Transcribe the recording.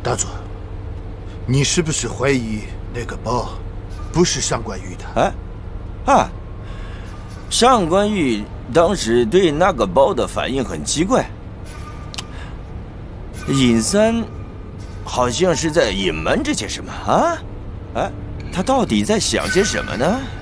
大佐，你是不是怀疑那个包不是上官玉的？ 上官玉当时对那个包的反应很奇怪，尹三好像是在隐瞒着些什么啊？他到底在想些什么呢？